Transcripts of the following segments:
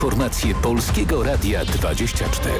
Informacje Polskiego Radia 24.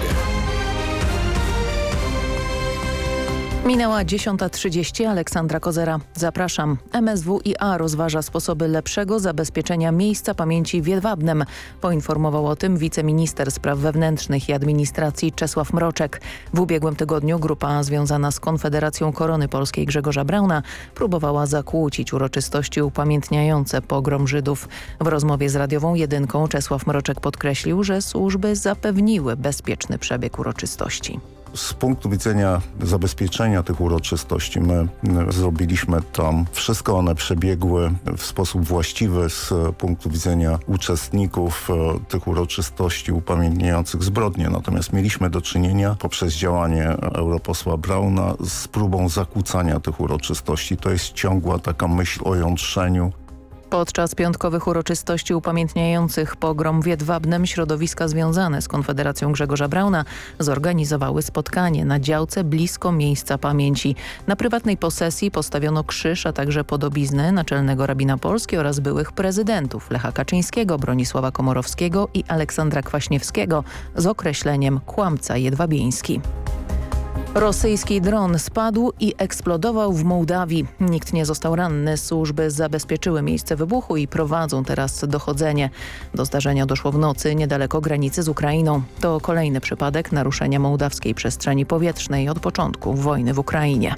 Minęła 10:30. Aleksandra Kozera. Zapraszam. MSWiA rozważa sposoby lepszego zabezpieczenia miejsca pamięci w Jedwabnem. Poinformował o tym wiceminister spraw wewnętrznych i administracji Czesław Mroczek. W ubiegłym tygodniu grupa związana z Konfederacją Korony Polskiej Grzegorza Brauna próbowała zakłócić uroczystości upamiętniające pogrom Żydów. W rozmowie z Radiową Jedynką Czesław Mroczek podkreślił, że służby zapewniły bezpieczny przebieg uroczystości. Z punktu widzenia zabezpieczenia tych uroczystości my zrobiliśmy tam wszystko. One przebiegły w sposób właściwy z punktu widzenia uczestników tych uroczystości upamiętniających zbrodnie. Natomiast mieliśmy do czynienia poprzez działanie europosła Brauna z próbą zakłócania tych uroczystości. To jest ciągła taka myśl o jątrzeniu. Podczas piątkowych uroczystości upamiętniających pogrom w Jedwabnem środowiska związane z Konfederacją Grzegorza Brauna zorganizowały spotkanie na działce blisko miejsca pamięci. Na prywatnej posesji postawiono krzyż, a także podobizny naczelnego rabina Polski oraz byłych prezydentów Lecha Kaczyńskiego, Bronisława Komorowskiego i Aleksandra Kwaśniewskiego z określeniem kłamca jedwabieński. Rosyjski dron spadł i eksplodował w Mołdawii. Nikt nie został ranny. Służby zabezpieczyły miejsce wybuchu i prowadzą teraz dochodzenie. Do zdarzenia doszło w nocy niedaleko granicy z Ukrainą. To kolejny przypadek naruszenia mołdawskiej przestrzeni powietrznej od początku wojny w Ukrainie.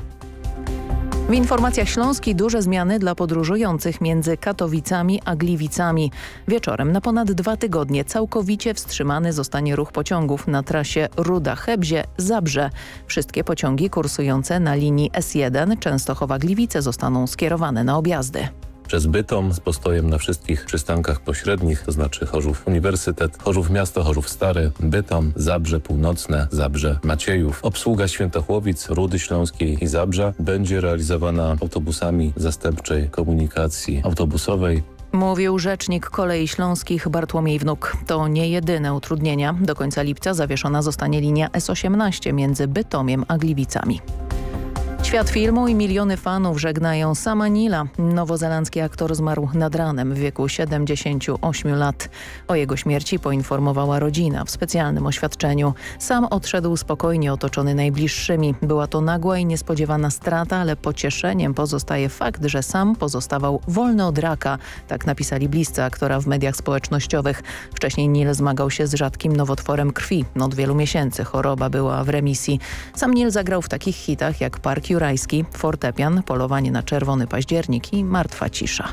W informacjach Śląski duże zmiany dla podróżujących między Katowicami a Gliwicami. Wieczorem na ponad 2 tygodnie całkowicie wstrzymany zostanie ruch pociągów na trasie Ruda-Chebzie-Zabrze. Wszystkie pociągi kursujące na linii S1 Częstochowa-Gliwice zostaną skierowane na objazdy. Przez Bytom z postojem na wszystkich przystankach pośrednich, to znaczy Chorzów Uniwersytet, Chorzów Miasto, Chorzów Stary, Bytom, Zabrze Północne, Zabrze Maciejów. Obsługa Świętochłowic, Rudy Śląskiej i Zabrza będzie realizowana autobusami zastępczej komunikacji autobusowej. Mówił rzecznik Kolei Śląskich Bartłomiej Wnuk. To nie jedyne utrudnienia. Do końca lipca zawieszona zostanie linia S18 między Bytomiem a Gliwicami. Świat filmu i miliony fanów żegnają Sama Neila. Nowozelandzki aktor zmarł nad ranem w wieku 78 lat. O jego śmierci poinformowała rodzina w specjalnym oświadczeniu. Sam odszedł spokojnie otoczony najbliższymi. Była to nagła i niespodziewana strata, ale pocieszeniem pozostaje fakt, że sam pozostawał wolny od raka. Tak napisali bliscy aktora w mediach społecznościowych. Wcześniej Neil zmagał się z rzadkim nowotworem krwi. Od wielu miesięcy choroba była w remisji. Sam Neil zagrał w takich hitach jak Park Jurajski, Fortepian, Polowanie na czerwony październik i Martwa cisza.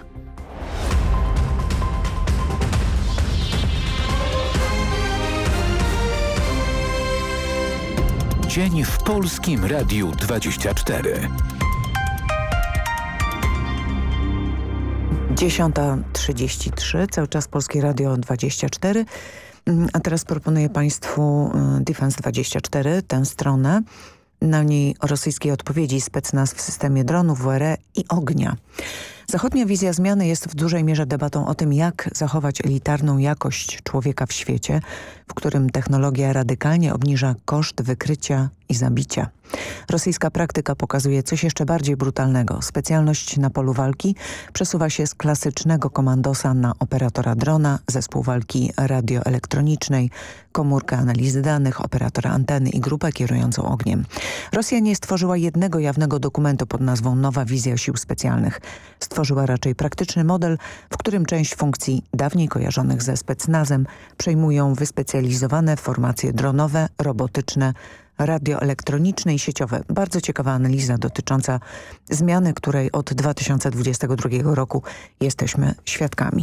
Dzień w Polskim Radiu 24. 10:33, cały czas Polskie Radio 24. A teraz proponuję Państwu Defense24, tę stronę. Na niej o rosyjskiej odpowiedzi specnaz w systemie dronów, WRE i ognia. Zachodnia wizja zmiany jest w dużej mierze debatą o tym, jak zachować elitarną jakość człowieka w świecie, w którym technologia radykalnie obniża koszt wykrycia i zabicia. Rosyjska praktyka pokazuje coś jeszcze bardziej brutalnego. Specjalność na polu walki przesuwa się z klasycznego komandosa na operatora drona, zespół walki radioelektronicznej, komórkę analizy danych, operatora anteny i grupę kierującą ogniem. Rosja nie stworzyła jednego jawnego dokumentu pod nazwą Nowa wizja sił specjalnych. Stworzyła raczej praktyczny model, w którym część funkcji dawniej kojarzonych ze specnazem przejmują wyspecjalizowane formacje dronowe, robotyczne, radioelektroniczne i sieciowe. Bardzo ciekawa analiza dotycząca zmiany, której od 2022 roku jesteśmy świadkami.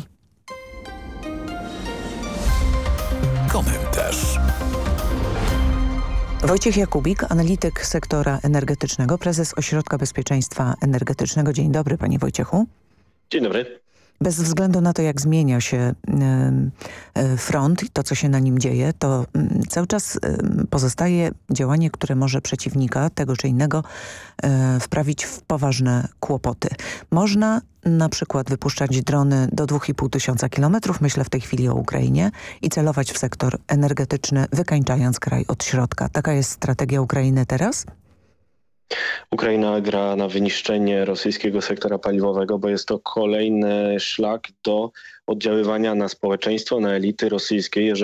Komentarz. Wojciech Jakubik, analityk sektora energetycznego, prezes Ośrodka Bezpieczeństwa Energetycznego. Dzień dobry, panie Wojciechu. Dzień dobry. Bez względu na to, jak zmienia się front i to, co się na nim dzieje, to cały czas pozostaje działanie, które może przeciwnika tego czy innego wprawić w poważne kłopoty. Można na przykład wypuszczać drony do 2500 kilometrów, myślę w tej chwili o Ukrainie, i celować w sektor energetyczny, wykańczając kraj od środka. Taka jest strategia Ukrainy teraz? Ukraina gra na wyniszczenie rosyjskiego sektora paliwowego, bo jest to kolejny szlak do oddziaływania na społeczeństwo, na elity rosyjskie. Jeżeli